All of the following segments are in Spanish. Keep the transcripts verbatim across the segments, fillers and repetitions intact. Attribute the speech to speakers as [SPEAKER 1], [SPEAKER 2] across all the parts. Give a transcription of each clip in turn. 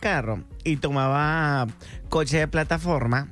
[SPEAKER 1] carro y tomaba coche de plataforma,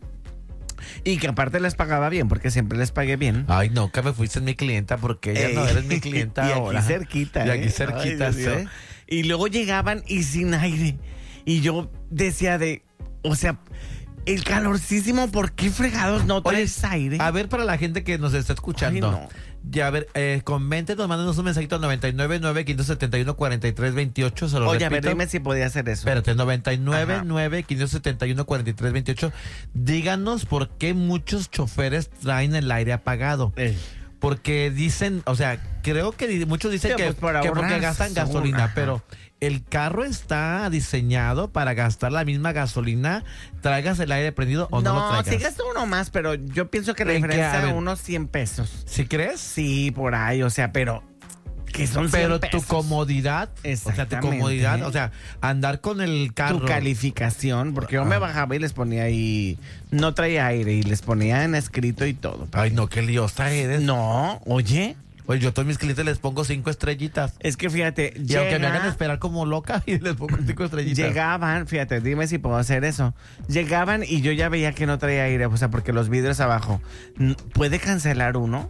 [SPEAKER 1] y que aparte les pagaba bien, porque siempre les pagué bien.
[SPEAKER 2] Ay, no, que me fuiste mi clienta porque ya
[SPEAKER 1] Ey,
[SPEAKER 2] no eres mi clienta
[SPEAKER 1] y
[SPEAKER 2] ahora.
[SPEAKER 1] aquí cerquita.
[SPEAKER 2] Y aquí
[SPEAKER 1] ¿eh?
[SPEAKER 2] cerquita,
[SPEAKER 1] Ay,
[SPEAKER 2] sí.
[SPEAKER 1] Dios mío. Y luego llegaban y sin aire. Y yo decía de, o sea, el calorcísimo, ¿por qué fregados no traes
[SPEAKER 2] Oye,
[SPEAKER 1] aire?
[SPEAKER 2] A ver, para la gente que nos está escuchando.
[SPEAKER 1] Ay, no.
[SPEAKER 2] Ya, a ver, eh, coméntenos, mándenos un mensajito al noventa y nueve nueve, quinientos setenta y uno, cuarenta y tres veintiocho. Se lo
[SPEAKER 1] Oye, a ver,
[SPEAKER 2] repito.
[SPEAKER 1] dime si podía hacer eso.
[SPEAKER 2] Espérate, noventa y nueve nueve, quinientos setenta y uno, cuarenta y tres veintiocho. Díganos por qué muchos choferes traen el aire apagado.
[SPEAKER 1] Eh.
[SPEAKER 2] Porque dicen, o sea, creo que di- muchos dicen
[SPEAKER 1] Sí,
[SPEAKER 2] que,
[SPEAKER 1] pues, por
[SPEAKER 2] que porque
[SPEAKER 1] ahorrar,
[SPEAKER 2] gastan
[SPEAKER 1] según,
[SPEAKER 2] gasolina,
[SPEAKER 1] ajá.
[SPEAKER 2] pero el carro está diseñado para gastar la misma gasolina, traigas el aire prendido o no, lo
[SPEAKER 1] No,
[SPEAKER 2] traigas.
[SPEAKER 1] sí gasta uno más, pero yo pienso que la
[SPEAKER 2] ¿En qué?
[SPEAKER 1] diferencia
[SPEAKER 2] A
[SPEAKER 1] de
[SPEAKER 2] ver.
[SPEAKER 1] unos cien pesos.
[SPEAKER 2] ¿Sí crees?
[SPEAKER 1] Sí, por ahí, o sea, pero que son cien
[SPEAKER 2] Pero tu
[SPEAKER 1] pesos.
[SPEAKER 2] comodidad, o sea, tu
[SPEAKER 1] Exactamente.
[SPEAKER 2] comodidad, o sea, andar con el carro.
[SPEAKER 1] Tu calificación, porque yo
[SPEAKER 2] Ah.
[SPEAKER 1] me bajaba y les ponía ahí, no traía aire y les ponía en escrito y todo.
[SPEAKER 2] Ay, no, qué liosa eres.
[SPEAKER 1] No, oye,
[SPEAKER 2] Oye, yo a todos mis clientes les pongo cinco estrellitas.
[SPEAKER 1] es que fíjate,
[SPEAKER 2] Y aunque me
[SPEAKER 1] llega-
[SPEAKER 2] hagan esperar como loca, y les pongo cinco estrellitas.
[SPEAKER 1] llegaban, fíjate, dime si puedo hacer eso. Llegaban y yo ya veía que no traía aire, o sea, porque los vidrios abajo. N- ¿Puede cancelar uno?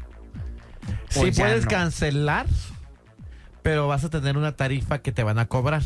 [SPEAKER 2] Sí
[SPEAKER 1] O ya
[SPEAKER 2] puedes
[SPEAKER 1] no.
[SPEAKER 2] cancelar, pero vas a tener una tarifa que te van a cobrar.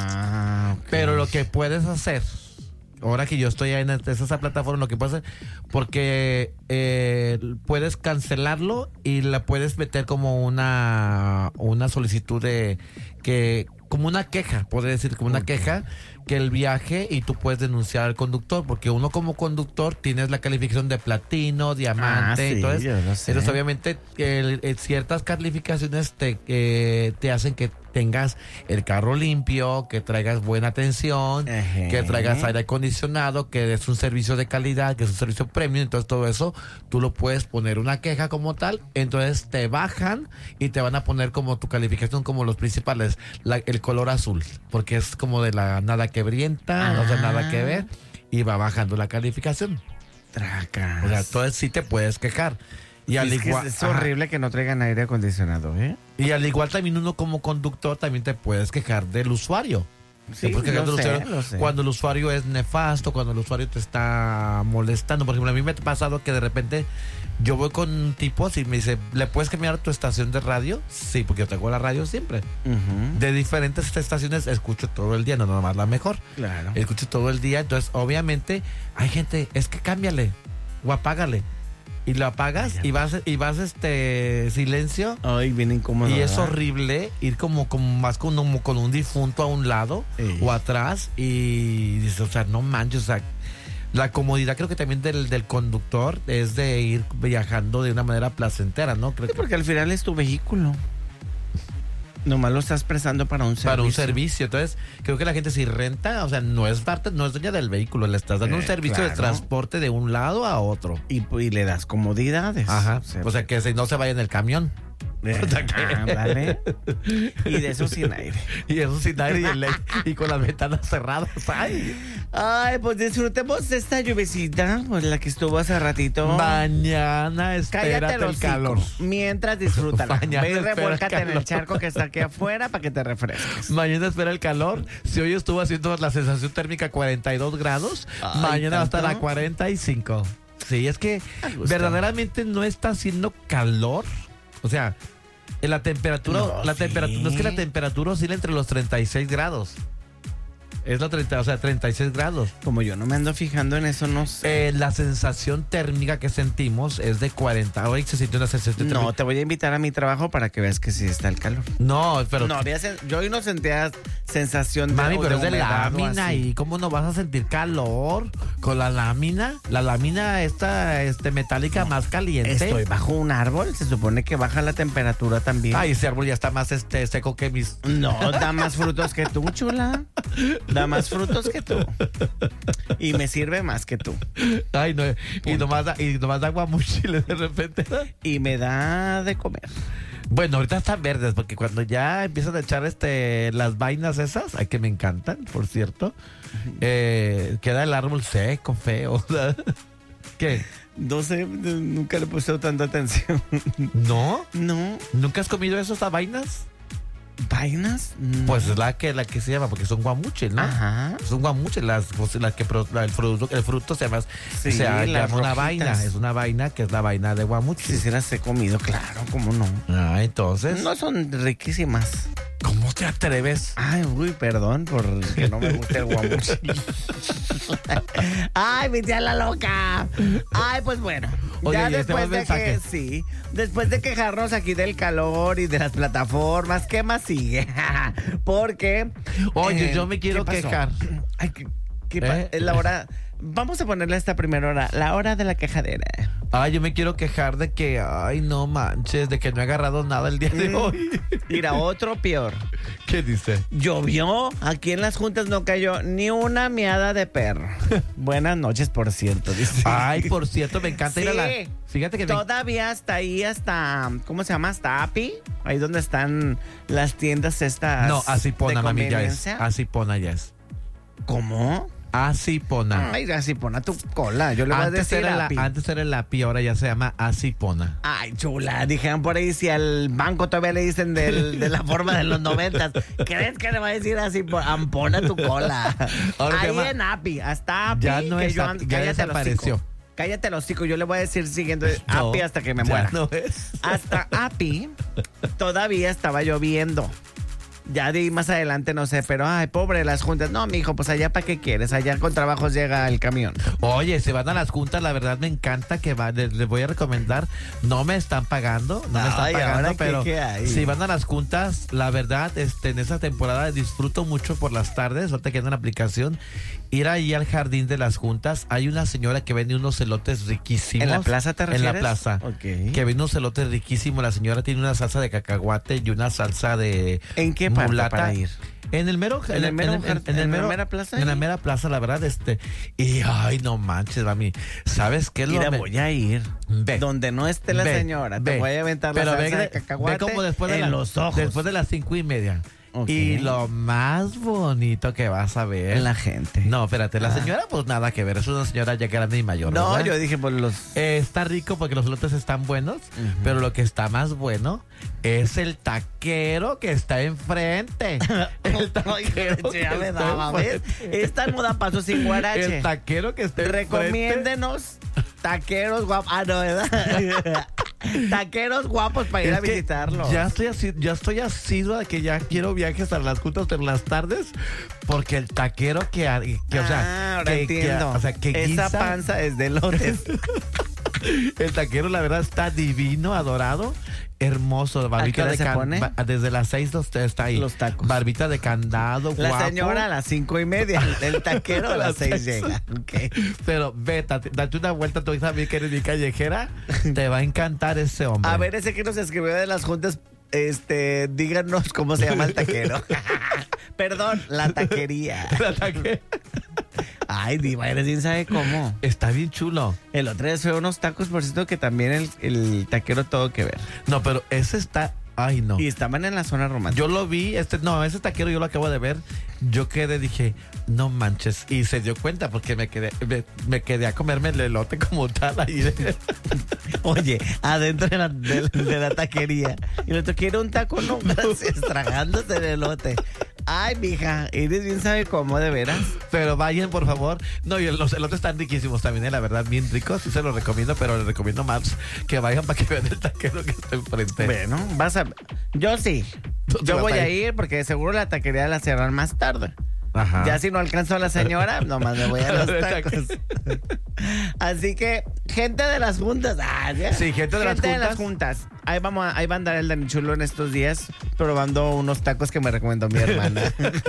[SPEAKER 1] Ah, ok.
[SPEAKER 2] Pero lo que puedes hacer, ahora que yo estoy en esa plataforma, lo que puedes hacer, porque eh, puedes cancelarlo y la puedes meter como una, una solicitud de que, como una queja, podría decir, como una
[SPEAKER 1] Ok.
[SPEAKER 2] queja, que el viaje y tú puedes denunciar al conductor, porque uno como conductor tienes la calificación de platino, diamante,
[SPEAKER 1] Ah, sí,
[SPEAKER 2] entonces,
[SPEAKER 1] yo lo sé.
[SPEAKER 2] entonces obviamente el- el- ciertas calificaciones te, eh, te hacen que tengas el carro limpio, que traigas buena atención,
[SPEAKER 1] Ejé.
[SPEAKER 2] que traigas aire acondicionado, que es un servicio de calidad, que es un servicio premium, entonces todo eso tú lo puedes poner una queja como tal, entonces te bajan y te van a poner como tu calificación como los principales, la- el color azul, porque es como de la nada que brienta, o sea, nada que ver, y va bajando la calificación.
[SPEAKER 1] Tracas.
[SPEAKER 2] O sea, entonces sí te puedes quejar. Y
[SPEAKER 1] Sí,
[SPEAKER 2] al
[SPEAKER 1] es, que
[SPEAKER 2] igual,
[SPEAKER 1] es, es
[SPEAKER 2] ajá.
[SPEAKER 1] horrible que no traigan aire acondicionado, ¿eh?
[SPEAKER 2] Y al igual también uno como conductor también te puedes quejar del usuario.
[SPEAKER 1] Sí,
[SPEAKER 2] Te puedes quejar
[SPEAKER 1] lo
[SPEAKER 2] del
[SPEAKER 1] sé,
[SPEAKER 2] usuario
[SPEAKER 1] lo sé.
[SPEAKER 2] cuando el usuario es nefasto, cuando el usuario te está molestando. Por ejemplo, a mí me ha pasado que de repente yo voy con un tipo así y me dice, ¿le puedes cambiar tu estación de radio? Sí, porque yo tengo la radio siempre.
[SPEAKER 1] Ujú,
[SPEAKER 2] De diferentes estaciones escucho todo el día, no nada más la mejor.
[SPEAKER 1] claro.
[SPEAKER 2] Escucho todo el día, entonces obviamente hay gente, es que cámbiale o apágale. Y lo apagas
[SPEAKER 1] Ay,
[SPEAKER 2] y vas, y vas este silencio.
[SPEAKER 1] Ay, bien incómodo.
[SPEAKER 2] Y es
[SPEAKER 1] ¿verdad?
[SPEAKER 2] horrible ir como, como más con, como con un difunto a un lado
[SPEAKER 1] Ey.
[SPEAKER 2] o atrás y dices, o sea, no manches, o sea, la comodidad creo que también del, del conductor es de ir viajando de una manera placentera, ¿no? Creo
[SPEAKER 1] Sí,
[SPEAKER 2] que
[SPEAKER 1] porque al final es tu vehículo. Nomás lo estás prestando para un servicio.
[SPEAKER 2] para un servicio. Entonces, creo que la gente si renta, o sea, no es parte, no es dueña del vehículo, le estás dando
[SPEAKER 1] Eh,
[SPEAKER 2] un servicio de
[SPEAKER 1] claro.
[SPEAKER 2] transporte de un lado a otro.
[SPEAKER 1] Y, y le das comodidades.
[SPEAKER 2] Ajá.
[SPEAKER 1] Se-
[SPEAKER 2] O sea, que si no se vaya en el camión.
[SPEAKER 1] Eh, ándale. Y de eso sin aire.
[SPEAKER 2] Y eso sin aire y, el- y con las ventanas cerradas. Ay.
[SPEAKER 1] Ay, pues disfrutemos de esta lluvecita, pues la que estuvo hace ratito.
[SPEAKER 2] Mañana espérate
[SPEAKER 1] Cállate
[SPEAKER 2] el
[SPEAKER 1] los
[SPEAKER 2] calor.
[SPEAKER 1] Mientras disfrútala.
[SPEAKER 2] Mañana
[SPEAKER 1] Ve y
[SPEAKER 2] espera el
[SPEAKER 1] revuélcate en
[SPEAKER 2] calor.
[SPEAKER 1] el charco que está aquí afuera para que te refresques.
[SPEAKER 2] Mañana espera el calor. Si hoy estuvo haciendo la sensación térmica cuarenta y dos grados,
[SPEAKER 1] Ay,
[SPEAKER 2] mañana va a estar
[SPEAKER 1] ¿tanto?
[SPEAKER 2] a cuarenta y cinco. Sí, es que
[SPEAKER 1] A gusto.
[SPEAKER 2] verdaderamente no está haciendo calor. O sea, en la temperatura,
[SPEAKER 1] No,
[SPEAKER 2] la
[SPEAKER 1] sí.
[SPEAKER 2] temperatura, no es que la temperatura oscila entre los treinta y seis grados. Es la treinta, o sea, treinta y seis grados.
[SPEAKER 1] Como yo no me ando fijando en eso, no sé.
[SPEAKER 2] Eh, la sensación térmica que sentimos es de cuarenta. Hoy se sintió una sensación
[SPEAKER 1] No,
[SPEAKER 2] térmica.
[SPEAKER 1] te voy a invitar a mi trabajo para que veas que sí está el calor.
[SPEAKER 2] No, pero
[SPEAKER 1] No, había sen- yo hoy no sentía sensación de
[SPEAKER 2] mami,
[SPEAKER 1] o
[SPEAKER 2] pero es de
[SPEAKER 1] humedad o
[SPEAKER 2] lámina
[SPEAKER 1] así.
[SPEAKER 2] y cómo no vas a sentir calor con la lámina, la lámina esta este metálica más caliente.
[SPEAKER 1] Estoy bajo un árbol, se supone que baja la temperatura también.
[SPEAKER 2] Ay, ese árbol ya está más este seco que mis.
[SPEAKER 1] No, da más frutos que tú, chula. Da más frutos que tú. Y me sirve más que tú.
[SPEAKER 2] Ay, no, y nomás da, y nomás da aguamuchile de repente.
[SPEAKER 1] Y me da de comer.
[SPEAKER 2] Bueno, ahorita están verdes porque cuando ya empiezan a echar este las vainas esas, ay que me encantan, por cierto, eh, queda el árbol seco, feo. ¿Qué?
[SPEAKER 1] No sé, nunca le he puesto tanta atención.
[SPEAKER 2] ¿No?
[SPEAKER 1] No.
[SPEAKER 2] ¿Nunca has comido eso, esas vainas?
[SPEAKER 1] ¿Vainas? No.
[SPEAKER 2] Pues es la que, la que se llama, porque son guamuches, ¿no?
[SPEAKER 1] Ajá.
[SPEAKER 2] Son guamuches, las, pues, las que pro- la- el, fruto, el fruto se llama,
[SPEAKER 1] Sí,
[SPEAKER 2] se llama
[SPEAKER 1] las
[SPEAKER 2] una
[SPEAKER 1] rojitas.
[SPEAKER 2] vaina, es una vaina que es la vaina de guamuche.
[SPEAKER 1] Si se las he comido, claro, ¿cómo no?
[SPEAKER 2] Ah, entonces,
[SPEAKER 1] No son riquísimas.
[SPEAKER 2] ¿cómo te atreves?
[SPEAKER 1] Ay, uy, perdón porque no me gusta el guamuche. Ay, mi tía la loca. Ay, pues bueno.
[SPEAKER 2] Oye,
[SPEAKER 1] ya
[SPEAKER 2] ¿y este
[SPEAKER 1] después
[SPEAKER 2] más
[SPEAKER 1] de que,
[SPEAKER 2] mensaje?
[SPEAKER 1] sí, después de quejarnos aquí del calor y de las plataformas, ¿qué más sigue? Porque.
[SPEAKER 2] Oye,
[SPEAKER 1] eh,
[SPEAKER 2] yo me quiero
[SPEAKER 1] ¿qué pasó?
[SPEAKER 2] quejar.
[SPEAKER 1] Ay, ¿qué, qué pa-
[SPEAKER 2] ¿Eh?
[SPEAKER 1] es la hora. Vamos a ponerle esta primera hora, la hora de la quejadera.
[SPEAKER 2] Ay, yo me quiero quejar de que, ay, no manches, de que no he agarrado nada el día de
[SPEAKER 1] Mm.
[SPEAKER 2] hoy.
[SPEAKER 1] Mira, otro peor.
[SPEAKER 2] ¿Qué dice?
[SPEAKER 1] Llovió, aquí en las juntas no cayó ni una miada de perro. Buenas noches, por cierto, dice.
[SPEAKER 2] Ay, por cierto, me encanta ir a la...
[SPEAKER 1] Sí.
[SPEAKER 2] Fíjate que me...
[SPEAKER 1] Todavía hasta ahí, hasta, ¿cómo se llama? Hasta Api, ahí donde están las tiendas estas.
[SPEAKER 2] No, así
[SPEAKER 1] de
[SPEAKER 2] pona, mami, ya es.
[SPEAKER 1] conveniencia.
[SPEAKER 2] Así pona ya es.
[SPEAKER 1] ¿Cómo?
[SPEAKER 2] Así pona.
[SPEAKER 1] Ay, así pona tu cola. Yo le voy a
[SPEAKER 2] Antes
[SPEAKER 1] decir
[SPEAKER 2] era, la,
[SPEAKER 1] Api.
[SPEAKER 2] antes era el API, ahora ya se llama Asipona.
[SPEAKER 1] Ay, chula, dijeron por ahí si al banco todavía le dicen del- de la forma de los noventas. ¿Crees que le va a decir así? por- Ampona tu cola.
[SPEAKER 2] Ahora se
[SPEAKER 1] Ahí
[SPEAKER 2] llama-
[SPEAKER 1] en Api, hasta Api.
[SPEAKER 2] Ya no
[SPEAKER 1] que
[SPEAKER 2] es
[SPEAKER 1] yo
[SPEAKER 2] Api,
[SPEAKER 1] ando-
[SPEAKER 2] ya
[SPEAKER 1] cállate el
[SPEAKER 2] desapareció.
[SPEAKER 1] hocico. Cállate el hocico, yo le voy a decir siguiendo
[SPEAKER 2] No,
[SPEAKER 1] Api hasta que me
[SPEAKER 2] ya
[SPEAKER 1] muera.
[SPEAKER 2] no es.
[SPEAKER 1] Hasta Api todavía estaba lloviendo. Ya de ahí más adelante no sé, pero ay, pobre las juntas. No, mijo, pues allá para qué quieres, allá con trabajos llega el camión.
[SPEAKER 2] Oye, se van a las juntas, la verdad me encanta que va, les, les voy a recomendar, no me están pagando, no me están
[SPEAKER 1] Ay,
[SPEAKER 2] pagando,
[SPEAKER 1] ¿ahora qué-
[SPEAKER 2] pero
[SPEAKER 1] qué hay?
[SPEAKER 2] si van a las juntas, la verdad, este, en esta temporada disfruto mucho por las tardes, ahorita que ando en la aplicación, ir ahí al jardín de las juntas, hay una señora que vende unos elotes riquísimos.
[SPEAKER 1] ¿En la plaza te
[SPEAKER 2] En
[SPEAKER 1] refieres?
[SPEAKER 2] la plaza.
[SPEAKER 1] Ok.
[SPEAKER 2] Que vende unos elotes riquísimos, la señora tiene una salsa de cacahuate y una salsa de
[SPEAKER 1] ¿En qué parte
[SPEAKER 2] mulata.
[SPEAKER 1] para ir?
[SPEAKER 2] En el mero,
[SPEAKER 1] ¿En el mero jar-
[SPEAKER 2] en el
[SPEAKER 1] en la
[SPEAKER 2] mero-
[SPEAKER 1] mera plaza
[SPEAKER 2] En la
[SPEAKER 1] ahí?
[SPEAKER 2] mera plaza, la verdad, este. Y ay, no manches, mami. ¿Sabes qué es lo
[SPEAKER 1] Mira,
[SPEAKER 2] me-
[SPEAKER 1] voy a ir.
[SPEAKER 2] Ve.
[SPEAKER 1] Donde no esté la
[SPEAKER 2] Ve,
[SPEAKER 1] señora,
[SPEAKER 2] ve.
[SPEAKER 1] te voy a aventar
[SPEAKER 2] Pero
[SPEAKER 1] la
[SPEAKER 2] ve,
[SPEAKER 1] salsa de
[SPEAKER 2] ve
[SPEAKER 1] cacahuate
[SPEAKER 2] como después de
[SPEAKER 1] en
[SPEAKER 2] la-
[SPEAKER 1] los ojos.
[SPEAKER 2] Después de las cinco y media.
[SPEAKER 1] Ok.
[SPEAKER 2] Y lo más bonito que vas a ver.
[SPEAKER 1] La gente.
[SPEAKER 2] No, espérate, la
[SPEAKER 1] Ah.
[SPEAKER 2] señora, pues nada que ver. Es una señora ya grande y mayor.
[SPEAKER 1] No,
[SPEAKER 2] ¿verdad?
[SPEAKER 1] yo dije por los...
[SPEAKER 2] Eh, está rico porque los elotes están buenos, pero lo que está más bueno es el taquero que está enfrente. El taquero que
[SPEAKER 1] ya me
[SPEAKER 2] está
[SPEAKER 1] daba, ¿ves?
[SPEAKER 2] enfrente.
[SPEAKER 1] Esta no da paso sin guarache.
[SPEAKER 2] El taquero que está enfrente.
[SPEAKER 1] Recomiéndenos taqueros guapos. Ah, no, ¿verdad? Taqueros guapos para ir
[SPEAKER 2] Es
[SPEAKER 1] a
[SPEAKER 2] que
[SPEAKER 1] visitarlos.
[SPEAKER 2] Ya estoy así, ya estoy asidua de que ya quiero viajes a las juntas en las tardes, porque el taquero que, ha- que o sea,
[SPEAKER 1] ah, ahora
[SPEAKER 2] que, que-
[SPEAKER 1] entiendo.
[SPEAKER 2] o sea, que
[SPEAKER 1] Esa
[SPEAKER 2] guisa-
[SPEAKER 1] panza es de lotes.
[SPEAKER 2] el taquero la verdad está divino, adorado, hermoso, barbita
[SPEAKER 1] hora
[SPEAKER 2] de
[SPEAKER 1] se
[SPEAKER 2] can-
[SPEAKER 1] pone?
[SPEAKER 2] ba- desde las seis dos está ahí.
[SPEAKER 1] Los tacos.
[SPEAKER 2] Barbita de candado,
[SPEAKER 1] La
[SPEAKER 2] guapo.
[SPEAKER 1] señora a las cinco y media. El taquero a las seis
[SPEAKER 2] seis.
[SPEAKER 1] llega. Ok.
[SPEAKER 2] Pero ve, date, date una vuelta, tú sabes que eres mi callejera, te va a encantar ese hombre.
[SPEAKER 1] A ver, ese que nos escribió de las juntas, este, díganos cómo se llama el taquero. Perdón, la taquería.
[SPEAKER 2] El taquero.
[SPEAKER 1] Ay, diva, eres bien sabe cómo.
[SPEAKER 2] Está bien chulo.
[SPEAKER 1] El otro día fue unos tacos, por cierto, que también el, el taquero todo que ver.
[SPEAKER 2] No, pero ese está, ay no.
[SPEAKER 1] Y estaban en la zona romántica.
[SPEAKER 2] Yo lo vi, este, no, ese taquero yo lo acabo de ver. Yo quedé, dije, no manches. Y se dio cuenta porque me quedé, me, me quedé a comerme el elote como tal ahí. de-
[SPEAKER 1] Oye, adentro de la, de, de la taquería. Y el otro quiere un taco, no, gracias, tragándose el elote. Ay, mija, eres bien sabe cómo, de veras.
[SPEAKER 2] Pero vayan, por favor. No, y los elotes están riquísimos también, eh, la verdad, bien ricos. Sí se los recomiendo, pero les recomiendo más que vayan para que vean el taquero que está enfrente.
[SPEAKER 1] Bueno, vas a... Yo sí.
[SPEAKER 2] Tú te
[SPEAKER 1] Yo
[SPEAKER 2] vas
[SPEAKER 1] voy
[SPEAKER 2] a
[SPEAKER 1] a
[SPEAKER 2] ir.
[SPEAKER 1] ir porque seguro la taquería la cierran más tarde.
[SPEAKER 2] Ajá.
[SPEAKER 1] Ya si no alcanzo a la señora, nomás me voy a los
[SPEAKER 2] El
[SPEAKER 1] tacos. Así que, gente de las juntas. Ah, ¿ya?
[SPEAKER 2] Sí, gente de las
[SPEAKER 1] juntas. Ahí, vamos a, ahí va a andar el Dani Chulo en estos días probando unos tacos que me recomendó mi hermana.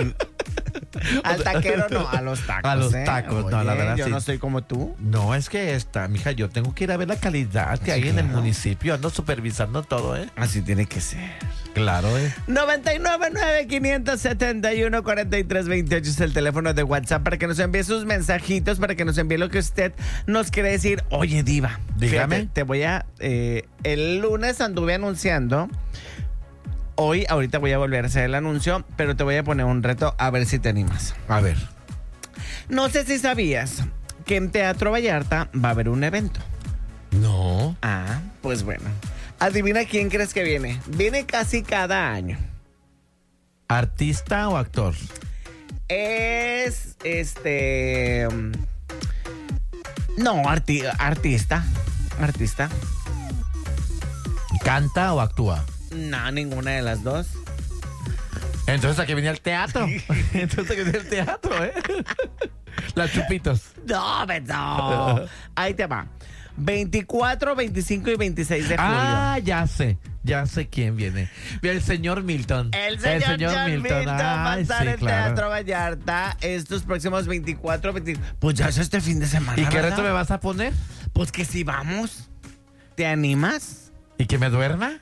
[SPEAKER 1] Al taquero no, a los tacos.
[SPEAKER 2] A los
[SPEAKER 1] ¿eh?
[SPEAKER 2] tacos, no,
[SPEAKER 1] Oye,
[SPEAKER 2] la verdad
[SPEAKER 1] yo
[SPEAKER 2] sí.
[SPEAKER 1] no soy como tú.
[SPEAKER 2] No, es que esta, mija, yo tengo que ir a ver la calidad que hay en el
[SPEAKER 1] claro.
[SPEAKER 2] municipio. Ando supervisando todo, ¿eh?
[SPEAKER 1] Así tiene que ser.
[SPEAKER 2] Claro, ¿eh?
[SPEAKER 1] noventa y nueve nueve, quinientos setenta y uno, cuarenta y tres veintiocho es el teléfono de WhatsApp para que nos envíe sus mensajitos, para que nos envíe lo que usted nos quiere decir. Oye, diva,
[SPEAKER 2] Dígame.
[SPEAKER 1] fíjate, te voy a... eh, el lunes anduve anunciando. Hoy, ahorita voy a volver a hacer el anuncio, pero te voy a poner un reto a ver si te animas.
[SPEAKER 2] A ver.
[SPEAKER 1] No sé si sabías que en Teatro Vallarta va a haber un evento.
[SPEAKER 2] No.
[SPEAKER 1] Ah, pues bueno. Adivina quién crees que viene. Viene casi cada año.
[SPEAKER 2] ¿Artista o actor?
[SPEAKER 1] Es, este... No, arti- artista. Artista.
[SPEAKER 2] ¿Canta o actúa?
[SPEAKER 1] No, ninguna de las dos.
[SPEAKER 2] Entonces aquí venía el teatro. Entonces aquí venía el teatro, ¿eh? Las chupitos.
[SPEAKER 1] No, Beto. Ahí te va. veinticuatro, veinticinco y veintiséis de julio.
[SPEAKER 2] Ah, ya sé. Ya sé quién viene. El señor Milton.
[SPEAKER 1] El señor, John Milton, va a
[SPEAKER 2] Ay,
[SPEAKER 1] estar
[SPEAKER 2] sí,
[SPEAKER 1] en
[SPEAKER 2] claro.
[SPEAKER 1] Teatro Vallarta estos próximos veinticuatro, veinticinco. Pues ya es este fin de semana.
[SPEAKER 2] ¿Y qué
[SPEAKER 1] ¿verdad?
[SPEAKER 2] reto me vas a poner?
[SPEAKER 1] Pues que si vamos. ¿Te animas?
[SPEAKER 2] ¿Y que me duerma?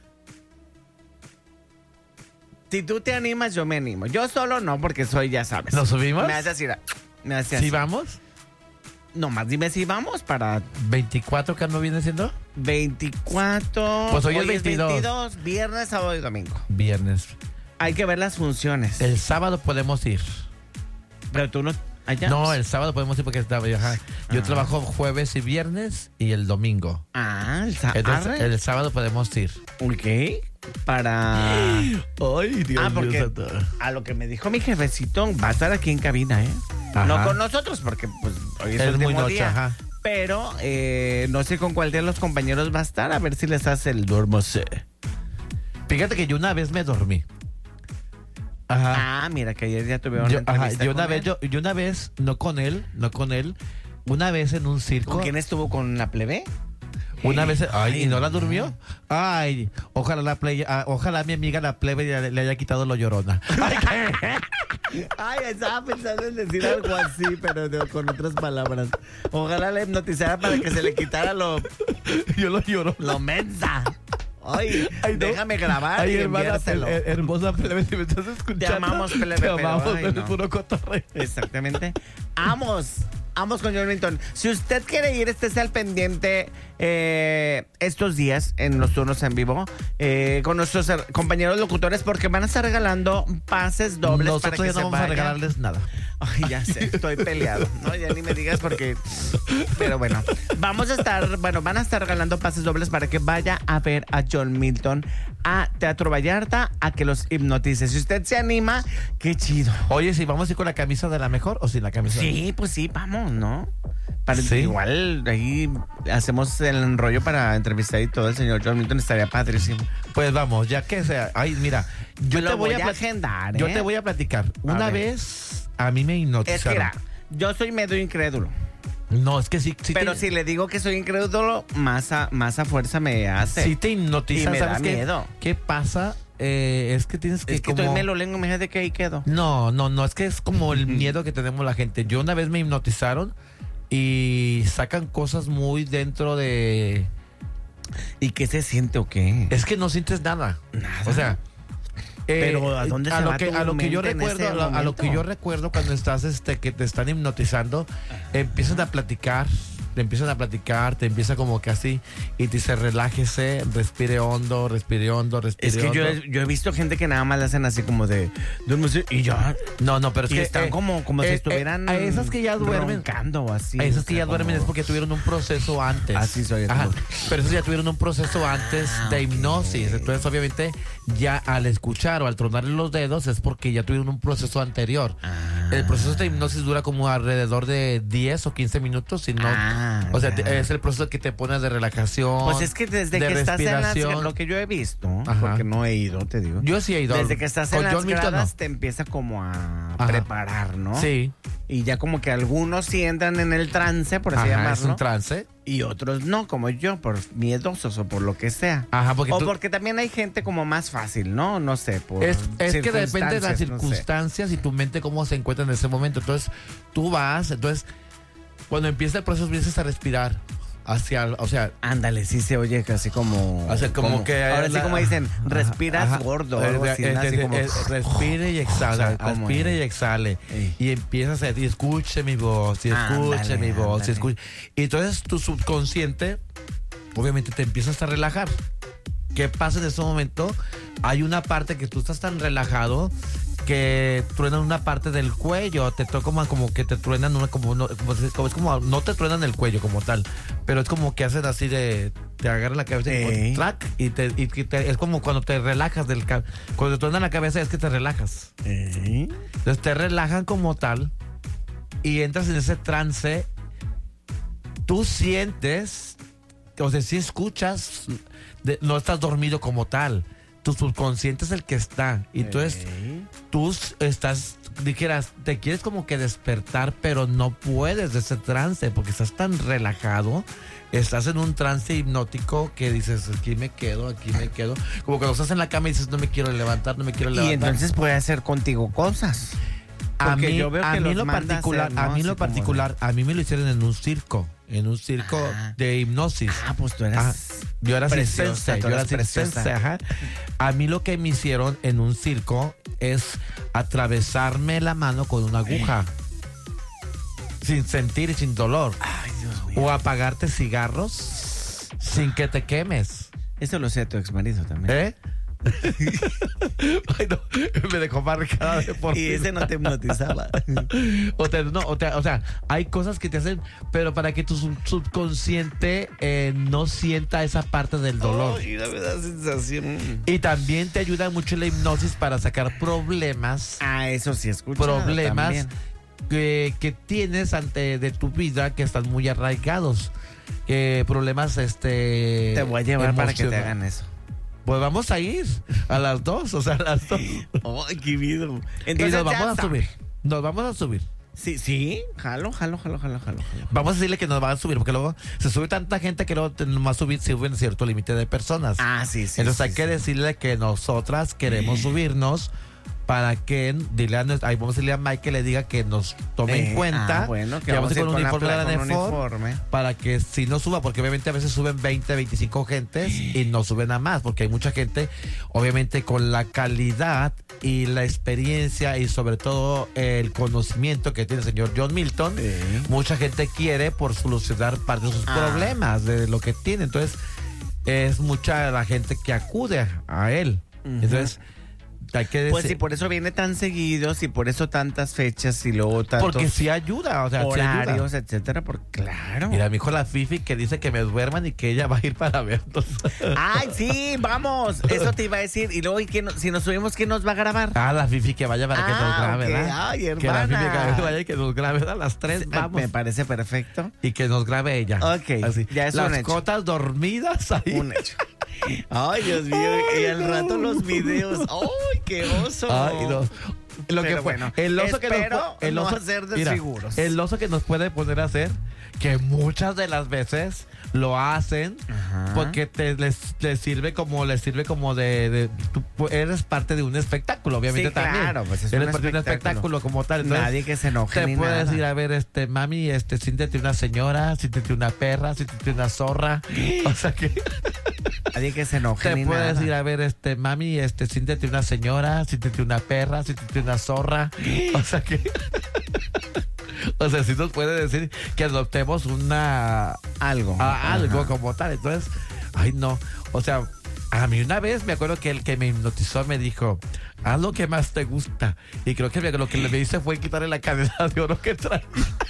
[SPEAKER 1] Si tú te animas, yo me animo. Yo solo no, porque soy, ya sabes.
[SPEAKER 2] ¿Nos subimos?
[SPEAKER 1] Me hace así. Me hace
[SPEAKER 2] ¿Sí
[SPEAKER 1] así.
[SPEAKER 2] vamos?
[SPEAKER 1] Nomás dime si vamos para
[SPEAKER 2] ¿veinticuatro que no viene siendo?
[SPEAKER 1] veinticuatro.
[SPEAKER 2] Pues hoy es veintidós.
[SPEAKER 1] veintidós, viernes, sábado y domingo.
[SPEAKER 2] Viernes.
[SPEAKER 1] Hay que ver las funciones.
[SPEAKER 2] El sábado podemos ir.
[SPEAKER 1] Pero tú no. Allá.
[SPEAKER 2] No, el sábado podemos ir porque está, ajá, yo
[SPEAKER 1] Ah.
[SPEAKER 2] trabajo jueves y viernes y el domingo.
[SPEAKER 1] Ah, el sábado.
[SPEAKER 2] Entonces, el sábado podemos ir.
[SPEAKER 1] Ok. Para.
[SPEAKER 2] Ay, Dios
[SPEAKER 1] Ah, porque a lo que me dijo mi jefecito, va a estar aquí en cabina, ¿eh?
[SPEAKER 2] Ajá.
[SPEAKER 1] No con nosotros, porque pues hoy es,
[SPEAKER 2] Es
[SPEAKER 1] el
[SPEAKER 2] muy
[SPEAKER 1] último
[SPEAKER 2] noche,
[SPEAKER 1] día.
[SPEAKER 2] ajá.
[SPEAKER 1] Pero eh, no sé con cuál de los compañeros va a estar, a ver si les hace el duermose.
[SPEAKER 2] Fíjate que yo una vez me dormí. Ajá.
[SPEAKER 1] Ah, mira, que ayer ya tuvieron
[SPEAKER 2] Yo,
[SPEAKER 1] una
[SPEAKER 2] ajá,
[SPEAKER 1] entrevista
[SPEAKER 2] yo una
[SPEAKER 1] con
[SPEAKER 2] vez,
[SPEAKER 1] él.
[SPEAKER 2] yo, yo una vez, no con él, no con él, una vez en un circo.
[SPEAKER 1] ¿Con quién estuvo? ¿Con la plebe?
[SPEAKER 2] Una vez, ay, ¿y no la
[SPEAKER 1] no.
[SPEAKER 2] durmió? Ay, ojalá la plebe, ah, ojalá mi amiga la plebe le, le haya quitado lo llorona. Ay, ¿qué?
[SPEAKER 1] Ay, estaba pensando en decir algo así, pero no, con otras palabras. Ojalá le hipnotizara para que se le quitara lo,
[SPEAKER 2] Yo lo lloro.
[SPEAKER 1] lo mensa. Ay,
[SPEAKER 2] Ay, no.
[SPEAKER 1] déjame grabar
[SPEAKER 2] Ay,
[SPEAKER 1] y
[SPEAKER 2] hermana,
[SPEAKER 1] enviárselo.
[SPEAKER 2] her- hermosa plebe, si me estás escuchando.
[SPEAKER 1] Te amamos, plebe,
[SPEAKER 2] Te
[SPEAKER 1] pero,
[SPEAKER 2] amamos,
[SPEAKER 1] ay,
[SPEAKER 2] pero
[SPEAKER 1] no.
[SPEAKER 2] es puro cotorreo.
[SPEAKER 1] Exactamente. Amos. Amos con John Milton. Si usted quiere ir, estése al pendiente eh, estos días en los turnos en vivo eh, con nuestros er- compañeros locutores porque van a estar regalando pases dobles
[SPEAKER 2] Nosotros
[SPEAKER 1] para que
[SPEAKER 2] ya
[SPEAKER 1] se
[SPEAKER 2] no vamos a
[SPEAKER 1] vayan.
[SPEAKER 2] regalarles nada.
[SPEAKER 1] Ay, ya sé, estoy peleado. No, ya ni me digas porque. Pero bueno, vamos a estar, bueno, van a estar regalando pases dobles para que vaya a ver a John Milton a Teatro Vallarta a que los hipnotice. Si usted se anima, qué chido.
[SPEAKER 2] Oye, si vamos a ir con la camisa de la mejor o sin la camisa.
[SPEAKER 1] Sí, pues sí, vamos, ¿no? Para,
[SPEAKER 2] Sí.
[SPEAKER 1] Igual ahí hacemos el enrollo para entrevistar y todo. El señor John Milton estaría padrísimo.
[SPEAKER 2] Pues vamos, ya que sea. Ay, mira, yo
[SPEAKER 1] Yo
[SPEAKER 2] te
[SPEAKER 1] lo
[SPEAKER 2] voy,
[SPEAKER 1] voy
[SPEAKER 2] a,
[SPEAKER 1] a
[SPEAKER 2] plat-
[SPEAKER 1] agendar,
[SPEAKER 2] Yo
[SPEAKER 1] ¿eh?
[SPEAKER 2] te voy a platicar. Una
[SPEAKER 1] ver.
[SPEAKER 2] vez a mí me
[SPEAKER 1] Es que
[SPEAKER 2] hipnotizaron.
[SPEAKER 1] mira, yo soy medio incrédulo.
[SPEAKER 2] No, es que sí, sí
[SPEAKER 1] pero
[SPEAKER 2] te,
[SPEAKER 1] si le digo que soy incrédulo, más a, más a fuerza me hace.
[SPEAKER 2] sí te hipnotizan.
[SPEAKER 1] Y me
[SPEAKER 2] ¿Sabes
[SPEAKER 1] da
[SPEAKER 2] qué?
[SPEAKER 1] miedo.
[SPEAKER 2] ¿Qué pasa? Eh, es que tienes que
[SPEAKER 1] Es que
[SPEAKER 2] como...
[SPEAKER 1] estoy melolengo, imagínate que ahí quedo.
[SPEAKER 2] No, no, no, es que es como el miedo que tenemos la gente. Yo una vez me hipnotizaron y sacan cosas muy dentro de...
[SPEAKER 1] ¿Y qué se siente o qué?
[SPEAKER 2] Es que no sientes nada.
[SPEAKER 1] Nada.
[SPEAKER 2] O sea... eh,
[SPEAKER 1] Pero, ¿a dónde se
[SPEAKER 2] lo
[SPEAKER 1] va
[SPEAKER 2] que,
[SPEAKER 1] tu
[SPEAKER 2] a lo que yo
[SPEAKER 1] mente en
[SPEAKER 2] recuerdo,
[SPEAKER 1] ese
[SPEAKER 2] a lo, a lo
[SPEAKER 1] momento?
[SPEAKER 2] que yo recuerdo cuando estás este que te están hipnotizando, empiezan a platicar, te empiezan a platicar, te empieza como que así y te dice relájese, respire hondo, respire hondo, respire
[SPEAKER 1] Es que yo,
[SPEAKER 2] hondo.
[SPEAKER 1] he- yo he visto gente que nada más le hacen así como de... duérmese, y ya...
[SPEAKER 2] No, no, pero es
[SPEAKER 1] Y
[SPEAKER 2] que
[SPEAKER 1] están
[SPEAKER 2] eh,
[SPEAKER 1] como, como si
[SPEAKER 2] eh,
[SPEAKER 1] estuvieran...
[SPEAKER 2] eh, a esas que ya duermen,
[SPEAKER 1] roncando o así.
[SPEAKER 2] a esas
[SPEAKER 1] o
[SPEAKER 2] que
[SPEAKER 1] sea,
[SPEAKER 2] ya duermen
[SPEAKER 1] como-
[SPEAKER 2] es porque tuvieron un proceso antes.
[SPEAKER 1] Así soy,
[SPEAKER 2] Ajá.
[SPEAKER 1] como-
[SPEAKER 2] Pero esos ya tuvieron un proceso antes
[SPEAKER 1] Ah,
[SPEAKER 2] de
[SPEAKER 1] ok.
[SPEAKER 2] hipnosis. Entonces, obviamente, ya al escuchar o al tronarle los dedos es porque ya tuvieron un proceso anterior.
[SPEAKER 1] Ah.
[SPEAKER 2] El proceso de hipnosis dura como alrededor de diez o quince minutos. Si no,
[SPEAKER 1] Ah,
[SPEAKER 2] o sea,
[SPEAKER 1] ya.
[SPEAKER 2] te- es el proceso que te pones de relajación.
[SPEAKER 1] Pues es que desde
[SPEAKER 2] de
[SPEAKER 1] que estás en las...
[SPEAKER 2] respiración.
[SPEAKER 1] Lo que yo he visto,
[SPEAKER 2] Ajá.
[SPEAKER 1] porque no he ido, te digo.
[SPEAKER 2] Yo sí he ido.
[SPEAKER 1] Desde que estás
[SPEAKER 2] Con
[SPEAKER 1] en las
[SPEAKER 2] John Milton,
[SPEAKER 1] gradas
[SPEAKER 2] no.
[SPEAKER 1] te empieza como a
[SPEAKER 2] Ajá.
[SPEAKER 1] preparar, ¿no?
[SPEAKER 2] Sí.
[SPEAKER 1] Y ya como que algunos sí entran en el trance, por así
[SPEAKER 2] Ajá, es
[SPEAKER 1] llamarlo.
[SPEAKER 2] un trance.
[SPEAKER 1] Y otros no, como yo, por miedosos o por lo que sea.
[SPEAKER 2] Ajá, porque
[SPEAKER 1] o
[SPEAKER 2] tú-
[SPEAKER 1] porque también hay gente como más fácil, ¿no? No sé, por
[SPEAKER 2] Es, es que depende de las
[SPEAKER 1] circunstancias, no sé.
[SPEAKER 2] circunstancias y tu mente cómo se encuentra en ese momento. Entonces, tú vas, entonces, cuando empieza el proceso, empiezas a respirar hacia, o sea,
[SPEAKER 1] Ándale, sí se oye casi como...
[SPEAKER 2] O sea, como que
[SPEAKER 1] Ahora
[SPEAKER 2] la-
[SPEAKER 1] sí como dicen,
[SPEAKER 2] Ajá,
[SPEAKER 1] respiras
[SPEAKER 2] ajá.
[SPEAKER 1] gordo o
[SPEAKER 2] Eh,
[SPEAKER 1] algo
[SPEAKER 2] eh,
[SPEAKER 1] así,
[SPEAKER 2] eh,
[SPEAKER 1] ¿no? Así
[SPEAKER 2] eh,
[SPEAKER 1] como...
[SPEAKER 2] eh, respire y exhala,
[SPEAKER 1] O sea, como-
[SPEAKER 2] respire y exhale.
[SPEAKER 1] Ey.
[SPEAKER 2] Y empiezas a decir, escuche mi voz, y escuche
[SPEAKER 1] Ándale,
[SPEAKER 2] mi voz, y
[SPEAKER 1] ándale.
[SPEAKER 2] escuche. Y entonces tu subconsciente, obviamente, te empiezas a relajar. ¿Qué pasa en ese momento? Hay una parte que tú estás tan relajado que truenan una parte del cuello, te toca como, como que te truenan una, como, no, como, como, es como, no te truenan el cuello como tal, pero es como que hacen así de, te agarran la cabeza y, track, y, te, y te, es como cuando te relajas del cuando te truenan la cabeza es que te relajas.
[SPEAKER 1] ¿Eh?
[SPEAKER 2] Entonces te relajan como tal y entras en ese trance, tú sientes, o sea, si escuchas, de, no estás dormido como tal. Tu subconsciente es el que está. Y entonces
[SPEAKER 1] ¿Eh?
[SPEAKER 2] tú estás, dijeras, te quieres como que despertar, pero no puedes de ese trance porque estás tan relajado. Estás en un trance hipnótico que dices, aquí me quedo, aquí me quedo. Como cuando estás en la cama y dices, no me quiero levantar, no me quiero levantar.
[SPEAKER 1] Y entonces puede hacer contigo cosas.
[SPEAKER 2] A mí,
[SPEAKER 1] yo veo que
[SPEAKER 2] a mí
[SPEAKER 1] los
[SPEAKER 2] lo
[SPEAKER 1] manda
[SPEAKER 2] particular,
[SPEAKER 1] hacer, ¿no?
[SPEAKER 2] a mí
[SPEAKER 1] Así
[SPEAKER 2] lo
[SPEAKER 1] como
[SPEAKER 2] particular,
[SPEAKER 1] de-
[SPEAKER 2] a mí me lo hicieron en un circo, en un circo
[SPEAKER 1] Ah.
[SPEAKER 2] de hipnosis.
[SPEAKER 1] Ah, pues tú eras...
[SPEAKER 2] Ah, yo era
[SPEAKER 1] preciosa,
[SPEAKER 2] circense,
[SPEAKER 1] tú
[SPEAKER 2] yo era
[SPEAKER 1] eras preciosa.
[SPEAKER 2] circense, ajá. A mí lo que me hicieron en un circo es atravesarme la mano con una aguja. Sin sentir y sin dolor.
[SPEAKER 1] Ay, Dios mío.
[SPEAKER 2] O apagarte cigarros sin que te quemes.
[SPEAKER 1] Eso lo sé a tu ex marido también.
[SPEAKER 2] ¿Eh? Ay, no, me dejó marcada de por
[SPEAKER 1] Y
[SPEAKER 2] vida.
[SPEAKER 1] ese no te hipnotizaba.
[SPEAKER 2] O, te- no, o, te- o sea, hay cosas que te hacen, pero para que tu sub- subconsciente eh, no sienta esa parte del dolor.
[SPEAKER 1] Ay, la verdad, sensación.
[SPEAKER 2] Y también te ayuda mucho la hipnosis para sacar problemas,
[SPEAKER 1] Ah, eso sí escucho.
[SPEAKER 2] problemas que, que tienes ante de tu vida que están muy arraigados. Que problemas, este.
[SPEAKER 1] Te voy a llevar para que te
[SPEAKER 2] emocionales.
[SPEAKER 1] hagan eso.
[SPEAKER 2] Pues vamos a ir a las dos, o sea, a las dos.
[SPEAKER 1] Ay, qué miedo.
[SPEAKER 2] Y
[SPEAKER 1] Entonces
[SPEAKER 2] nos vamos
[SPEAKER 1] ya
[SPEAKER 2] a
[SPEAKER 1] sabe.
[SPEAKER 2] subir. Nos vamos a subir.
[SPEAKER 1] Sí, sí. Jalo, jalo, jalo, jalo, jalo. jalo.
[SPEAKER 2] Vamos a decirle que nos van a subir, porque luego se sube tanta gente que luego nomás subir suben cierto límite de personas.
[SPEAKER 1] Ah, sí, sí.
[SPEAKER 2] Entonces
[SPEAKER 1] sí,
[SPEAKER 2] hay que
[SPEAKER 1] sí.
[SPEAKER 2] decirle que nosotras queremos subirnos para que, dile a, nuestra- ahí vamos a decirle a Mike que le diga que nos tome
[SPEAKER 1] Eh,
[SPEAKER 2] en cuenta.
[SPEAKER 1] ah, bueno, que
[SPEAKER 2] vamos
[SPEAKER 1] vamos
[SPEAKER 2] a ir con un
[SPEAKER 1] la
[SPEAKER 2] uniforme de la
[SPEAKER 1] placa, con un
[SPEAKER 2] NEFOR
[SPEAKER 1] uniforme.
[SPEAKER 2] para que si no suba, porque obviamente a veces suben veinte, veinticinco gentes y no suben a más, porque hay mucha gente, obviamente con la calidad y la experiencia y sobre todo el conocimiento que tiene el señor John Milton,
[SPEAKER 1] Sí.
[SPEAKER 2] mucha gente quiere por solucionar parte de sus
[SPEAKER 1] Ah.
[SPEAKER 2] problemas, de lo que tiene. Entonces, es mucha la gente que acude a él.
[SPEAKER 1] Ujú.
[SPEAKER 2] Entonces, hay que decir.
[SPEAKER 1] Pues sí, por eso viene tan seguido, y por eso tantas fechas y luego tantos
[SPEAKER 2] porque sí ayuda, o sea, sí ayuda.
[SPEAKER 1] horarios, etcétera, porque claro.
[SPEAKER 2] Mira, mi hijo la Fifi que dice que me duerman y que ella va a ir para vernos.
[SPEAKER 1] Ay, sí, vamos. Eso te iba a decir. Y luego, ¿y qué no- si nos subimos, ¿quién nos va a grabar?
[SPEAKER 2] Ah, la Fifi que vaya para que nos
[SPEAKER 1] Ah,
[SPEAKER 2] grabe,
[SPEAKER 1] ok.
[SPEAKER 2] ¿verdad?
[SPEAKER 1] Ay,
[SPEAKER 2] que la Fifi
[SPEAKER 1] hermana.
[SPEAKER 2] que vaya y que nos grabe, ¿verdad? Las tres, vamos.
[SPEAKER 1] Me parece perfecto.
[SPEAKER 2] Y que nos grabe ella.
[SPEAKER 1] Ok,
[SPEAKER 2] Así.
[SPEAKER 1] ya es
[SPEAKER 2] Las
[SPEAKER 1] un hecho.
[SPEAKER 2] cotas dormidas ahí.
[SPEAKER 1] Un hecho. Ay, Dios mío. Y al rato los videos. Ay, qué oso.
[SPEAKER 2] Ay, no. Lo que
[SPEAKER 1] Pero
[SPEAKER 2] fue,
[SPEAKER 1] bueno,
[SPEAKER 2] el oso que nos
[SPEAKER 1] espero
[SPEAKER 2] pu- el
[SPEAKER 1] no
[SPEAKER 2] oso,
[SPEAKER 1] hacer
[SPEAKER 2] mira,
[SPEAKER 1] desfiguros.
[SPEAKER 2] el oso que nos puede poner a hacer, que muchas de las veces lo hacen
[SPEAKER 1] Ajá.
[SPEAKER 2] porque te les, les sirve como les sirve como de, de- tú pu- eres parte de un espectáculo, obviamente
[SPEAKER 1] Sí,
[SPEAKER 2] también.
[SPEAKER 1] claro, pues es
[SPEAKER 2] eres
[SPEAKER 1] un
[SPEAKER 2] parte de un
[SPEAKER 1] espectáculo.
[SPEAKER 2] espectáculo como tal. Entonces,
[SPEAKER 1] Nadie que se enoje
[SPEAKER 2] te
[SPEAKER 1] ni
[SPEAKER 2] puedes
[SPEAKER 1] nada.
[SPEAKER 2] ir a ver, este, mami, este, siéntete una señora, siéntete una perra, siéntete una zorra. O sea que
[SPEAKER 1] Nadie que se enoje
[SPEAKER 2] te
[SPEAKER 1] ni
[SPEAKER 2] puedes
[SPEAKER 1] nada.
[SPEAKER 2] ir a ver, este, mami, este, siéntete una señora, siéntete una perra, siéntete una zorra. O sea que. O sea, sí nos puede decir que adoptemos una.
[SPEAKER 1] Algo.
[SPEAKER 2] a- algo
[SPEAKER 1] Ajá.
[SPEAKER 2] como tal. Entonces, ay, no. O sea, a mí una vez me acuerdo que el que me hipnotizó me dijo: haz lo que más te gusta. Y creo que lo que le hice fue quitarle la cadena de oro que traía.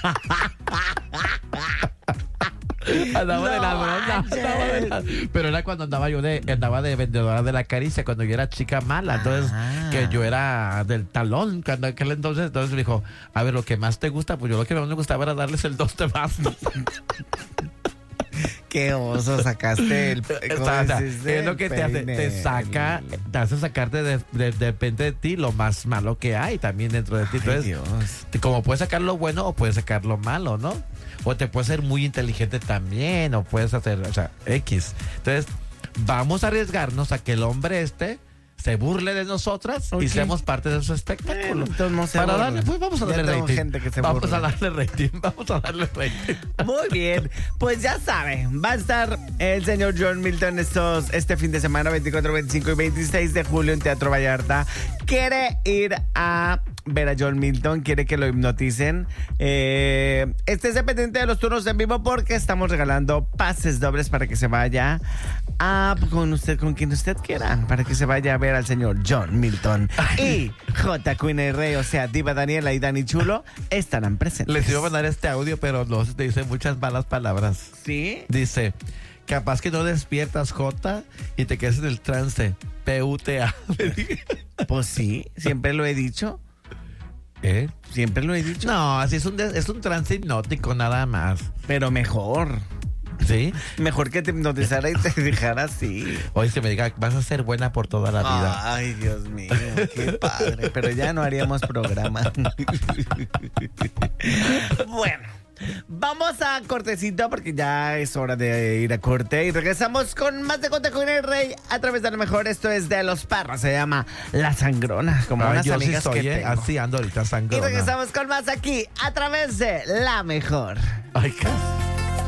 [SPEAKER 2] Andaba de
[SPEAKER 1] No
[SPEAKER 2] ladrona, andaba de la- pero era cuando andaba yo de andaba de vendedora de la caricia, cuando yo era chica mala, entonces
[SPEAKER 1] Ah.
[SPEAKER 2] que yo era del talón, cuando aquel entonces, entonces me dijo, a ver, lo que más te gusta, pues yo lo que más me gustaba era darles el dos de más.
[SPEAKER 1] Qué oso sacaste el. ¿cómo
[SPEAKER 2] O sea,
[SPEAKER 1] deciste?
[SPEAKER 2] es lo que te hace,
[SPEAKER 1] Peine.
[SPEAKER 2] te saca, te hace sacarte de, de, depende de ti lo más malo que hay también dentro de ti.
[SPEAKER 1] Ay,
[SPEAKER 2] Entonces,
[SPEAKER 1] Dios.
[SPEAKER 2] te- como puedes sacar lo bueno o puedes sacar lo malo, ¿no? O te puedes ser muy inteligente también, o puedes hacer, o sea, X. Entonces, vamos a arriesgarnos a que el hombre este se burle de nosotras
[SPEAKER 1] Ok.
[SPEAKER 2] y seamos parte de su espectáculo.
[SPEAKER 1] Bueno, entonces no se
[SPEAKER 2] Para
[SPEAKER 1] burle.
[SPEAKER 2] darle, pues vamos a
[SPEAKER 1] Ya
[SPEAKER 2] darle
[SPEAKER 1] tengo
[SPEAKER 2] rating.
[SPEAKER 1] gente que se
[SPEAKER 2] vamos
[SPEAKER 1] burla.
[SPEAKER 2] a darle rating, vamos a darle rating.
[SPEAKER 1] Muy bien, pues ya saben, va a estar el señor John Milton estos, este fin de semana, veinticuatro, veinticinco y veintiséis de julio en Teatro Vallarta. Quiere ir a ver a John Milton, quiere que lo hipnoticen. Eh, estése pendiente de los turnos en vivo porque estamos regalando pases dobles para que se vaya a, con usted, con quien usted quiera, para que se vaya a ver al señor John Milton. Y J. Queen y Rey, o sea, Diva Daniela y Dani Chulo, estarán presentes.
[SPEAKER 2] Les iba a mandar este audio, pero no, te dice muchas malas palabras.
[SPEAKER 1] ¿Sí?
[SPEAKER 2] Dice, capaz que no despiertas, J, y te quedas en el trance. P U T A.
[SPEAKER 1] Pues sí, siempre lo he dicho.
[SPEAKER 2] ¿Eh?
[SPEAKER 1] Siempre lo he dicho.
[SPEAKER 2] No, así es un, de- es un trance hipnótico nada más.
[SPEAKER 1] Pero mejor.
[SPEAKER 2] ¿Sí?
[SPEAKER 1] Mejor que te hipnotizara y te dejara así.
[SPEAKER 2] Hoy se me diga, vas a ser buena por toda la vida.
[SPEAKER 1] Ay, Dios mío, qué padre. Pero ya no haríamos programa. Bueno, vamos a cortecito porque ya es hora de ir a corte. Y regresamos con más de Conte con el Rey a través de lo mejor. Esto es de Los Parros. Se llama La Sangrona. Como
[SPEAKER 2] Ay,
[SPEAKER 1] unas
[SPEAKER 2] yo sí
[SPEAKER 1] amigas
[SPEAKER 2] soy,
[SPEAKER 1] que
[SPEAKER 2] ¿eh?
[SPEAKER 1] tengo.
[SPEAKER 2] Así ando ahorita
[SPEAKER 1] Y
[SPEAKER 2] sangrona.
[SPEAKER 1] regresamos con más aquí a través de La Mejor.
[SPEAKER 2] Ay, casi.